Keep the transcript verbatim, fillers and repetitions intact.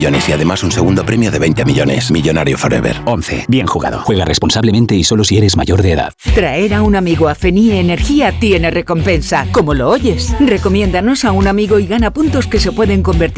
millones y además un segundo premio de veinte millones. Millonario Forever. once. Bien jugado. Juega responsablemente y solo si eres mayor de edad. Traer a un amigo a Fenie Energía tiene recompensa. Como lo oyes. Recomiéndanos a un amigo y gana puntos que se pueden convertir